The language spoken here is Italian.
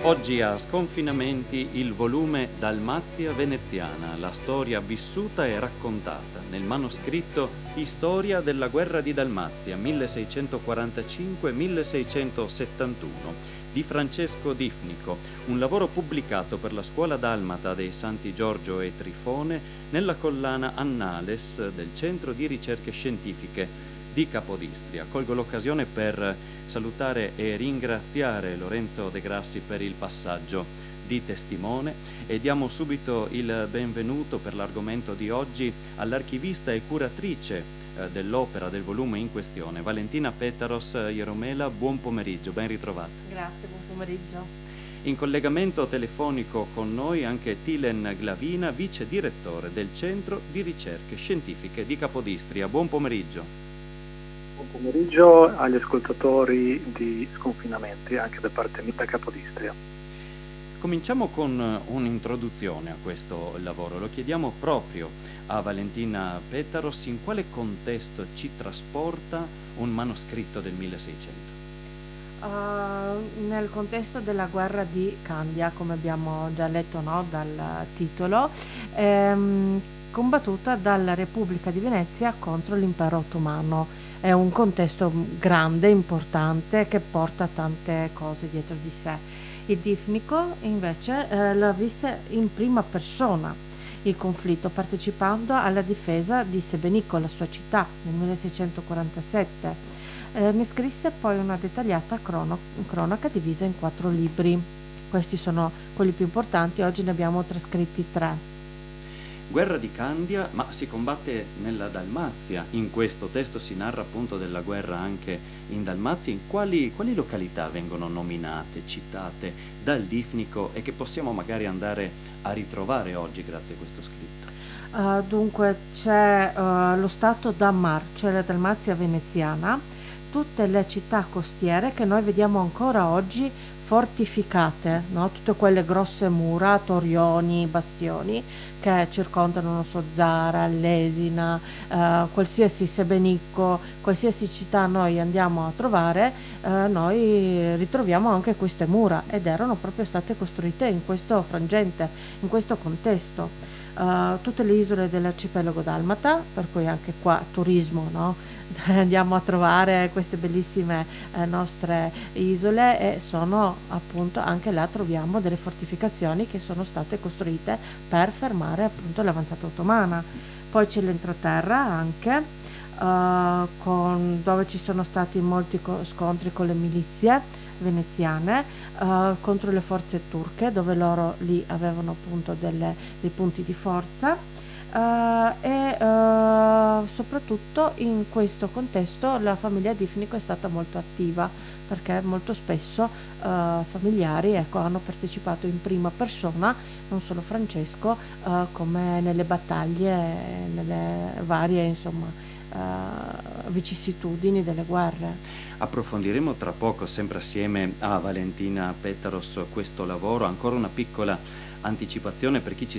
Oggi a Sconfinamenti il volume Dalmazia veneziana, la storia vissuta e raccontata, nel manoscritto Storia della guerra di Dalmazia 1645-1671 di Francesco Difnico, un lavoro pubblicato per la scuola dalmata dei Santi Giorgio e Trifone nella collana Annales del Centro di Ricerche Scientifiche di Capodistria. Colgo l'occasione per salutare e ringraziare Lorenzo De Grassi per il passaggio di testimone e diamo subito il benvenuto per l'argomento di oggi all'archivista e curatrice dell'opera, del volume in questione, Valentina Petaros Ieromela. Buon pomeriggio, ben ritrovata. Grazie, buon pomeriggio. In collegamento telefonico con noi anche Tilen Glavina, vice direttore del Centro di Ricerche Scientifiche di Capodistria. Buon pomeriggio. Buon pomeriggio agli ascoltatori di Sconfinamenti, anche da parte mia da Capodistria. Cominciamo con un'introduzione a questo lavoro. Lo chiediamo proprio a Valentina Petaros: in quale contesto ci trasporta un manoscritto del 1600? Nel contesto della guerra di Candia, come abbiamo già letto, no, dal titolo, combattuta dalla Repubblica di Venezia contro l'Impero Ottomano. È un contesto grande, importante, che porta tante cose dietro di sé. Il Difnico invece la visse in prima persona il conflitto, partecipando alla difesa di Sebenico, la sua città, nel 1647. Ne scrisse poi una dettagliata cronaca divisa in 4 libri. Questi sono quelli più importanti, oggi ne abbiamo trascritti 3. Guerra di Candia, ma si combatte nella Dalmazia. In questo testo si narra appunto della guerra anche in Dalmazia. In quali località vengono nominate, citate dal Difnico e che possiamo magari andare a ritrovare oggi grazie a questo scritto? Dunque c'è lo stato Dammar, cioè la Dalmazia veneziana, tutte le città costiere che noi vediamo ancora oggi fortificate, no? Tutte quelle grosse mura, torrioni, bastioni che circondano, non so, Zara, Lesina, qualsiasi Sebenicco, qualsiasi città noi andiamo a trovare, noi ritroviamo anche queste mura ed erano proprio state costruite in questo frangente, in questo contesto. Tutte le isole dell'arcipelago dalmata, per cui anche qua turismo, no? Andiamo a trovare queste bellissime nostre isole e sono appunto anche là troviamo delle fortificazioni che sono state costruite per fermare appunto l'avanzata ottomana. Poi c'è l'entroterra anche dove ci sono stati molti scontri con le milizie veneziane contro le forze turche, dove loro lì avevano appunto dei punti di forza. Soprattutto in questo contesto la famiglia Difnico è stata molto attiva, perché molto spesso familiari, ecco, hanno partecipato in prima persona, non solo Francesco, come nelle battaglie, nelle varie insomma vicissitudini delle guerre. Approfondiremo tra poco, sempre assieme a Valentina Petaros, questo lavoro. Ancora una piccola anticipazione per chi ci